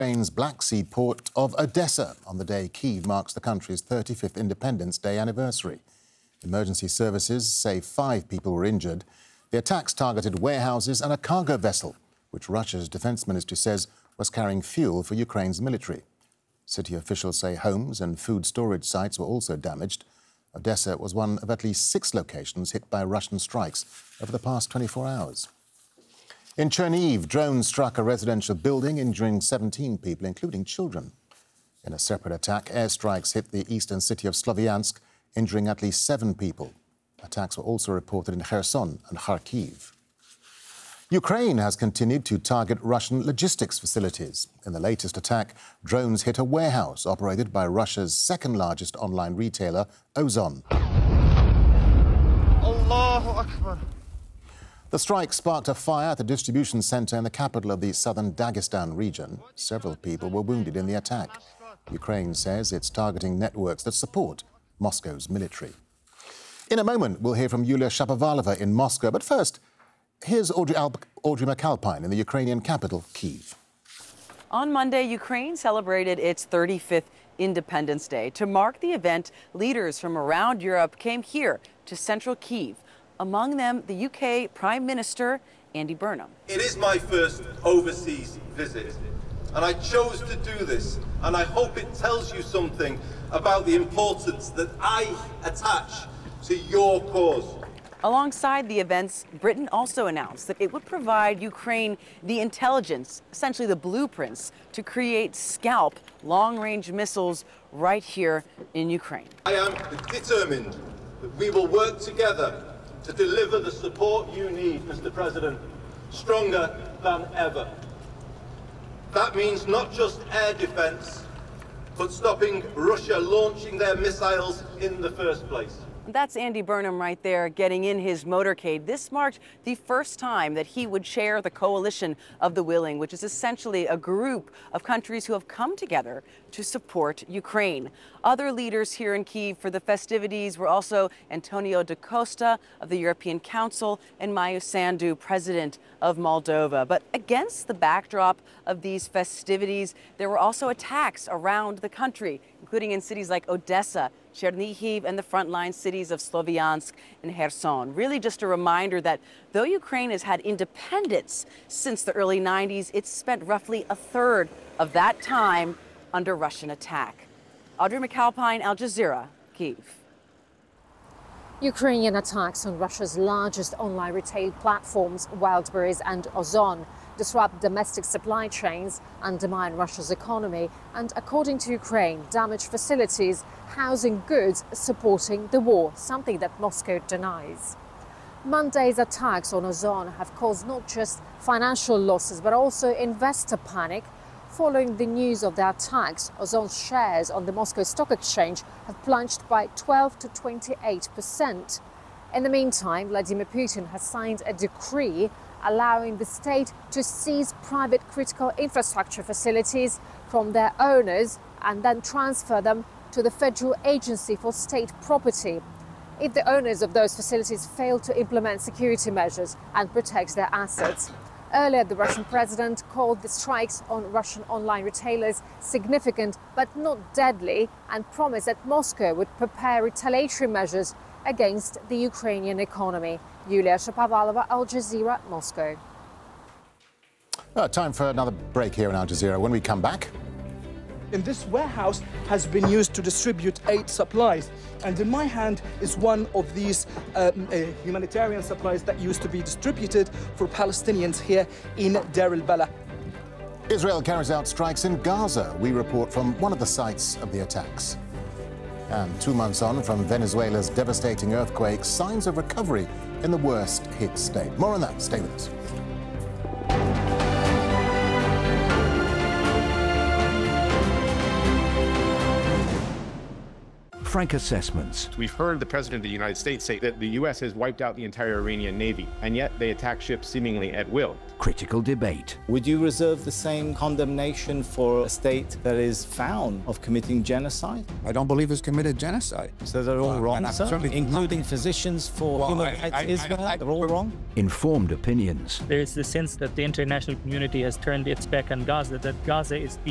Ukraine's Black Sea port of Odessa on the day Kyiv marks the country's 35th Independence Day anniversary. Emergency services say 5 people were injured. The attacks targeted warehouses and a cargo vessel, which Russia's defense ministry says was carrying fuel for Ukraine's military. City officials say homes and food storage sites were also damaged. Odessa was one of at least 6 locations hit by Russian strikes over the past 24 hours. In Chernihiv, drones struck a residential building, injuring 17 people, including children. In a separate attack, airstrikes hit the eastern city of Sloviansk, injuring at least 7 people. Attacks were also reported in Kherson and Kharkiv. Ukraine has continued to target Russian logistics facilities. In the latest attack, drones hit a warehouse operated by Russia's second-largest online retailer, Ozon. Allahu Akbar. The strike sparked a fire at the distribution centre in the capital of the southern Dagestan region. Several people were wounded in the attack. Ukraine says it's targeting networks that support Moscow's military. In a moment, we'll hear from Yulia Shapovalova in Moscow. But first, here's Audrey McAlpine in the Ukrainian capital, Kyiv. On Monday, Ukraine celebrated its 35th Independence Day. To mark the event, leaders from around Europe came here to central Kyiv. Among them, the UK Prime Minister, Andy Burnham. It is my first overseas visit, and I chose to do this, and I hope it tells you something about the importance that I attach to your cause. Alongside the events, Britain also announced that it would provide Ukraine the intelligence, essentially the blueprints, to create Scalp long-range missiles right here in Ukraine. I am determined that we will work together to deliver the support you need, Mr. President, stronger than ever. That means not just air defense, but stopping Russia launching their missiles in the first place. That's Andy Burnham right there getting in his motorcade. This marked the first time that he would chair the Coalition of the Willing, which is essentially a group of countries who have come together to support Ukraine. Other leaders here in Kyiv for the festivities were also Antonio da Costa of the European Council and Maia Sandu, president of Moldova. But against the backdrop of these festivities, there were also attacks around the country, including in cities like Odessa, Chernihiv, and the frontline cities of Sloviansk and Kherson. Really just a reminder that though Ukraine has had independence since the early 90s, it's spent roughly a third of that time under Russian attack. Audrey McAlpine, Al Jazeera, Kyiv. Ukrainian attacks on Russia's largest online retail platforms, Wildberries and Ozon, disrupt domestic supply chains, undermine Russia's economy, and, according to Ukraine, damage facilities housing goods supporting the war, something that Moscow denies. Monday's attacks on Ozon have caused not just financial losses, but also investor panic. Following the news of the attacks, Ozon's shares on the Moscow Stock Exchange have plunged by 12 to 28%. In the meantime, Vladimir Putin has signed a decree allowing the state to seize private critical infrastructure facilities from their owners and then transfer them to the Federal Agency for State Property if the owners of those facilities fail to implement security measures and protect their assets. Earlier, the Russian president called the strikes on Russian online retailers significant but not deadly and promised that Moscow would prepare retaliatory measures against the Ukrainian economy. Yulia Shapovalova, Al Jazeera, Moscow. Time for another break here in Al Jazeera. When we come back... And this warehouse has been used to distribute aid supplies. And in my hand is one of these humanitarian supplies that used to be distributed for Palestinians here in Deir el-Balah. Israel carries out strikes in Gaza. We report from one of the sites of the attacks. And 2 months on from Venezuela's devastating earthquake, signs of recovery in the worst hit state. More on that. Stay with us. Frank Assessments. We've heard the President of the United States say that the U.S. has wiped out the entire Iranian Navy, and yet they attack ships seemingly at will. Critical debate. Would you reserve the same condemnation for a state that is found of committing genocide? I don't believe it's committed genocide. So they're all wrong, sir? Including physicians for human rights Israel? They're all wrong? Informed opinions. There is the sense that the international community has turned its back on Gaza, that Gaza is being